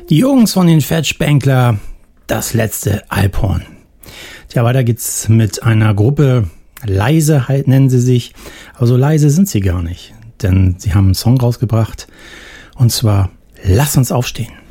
Die Jungs von den Fetchbankler, das letzte Alphorn. Tja, weiter geht's mit einer Gruppe, Leise halt nennen sie sich, aber so leise sind sie gar nicht, denn sie haben einen Song rausgebracht und zwar Lass uns aufstehen.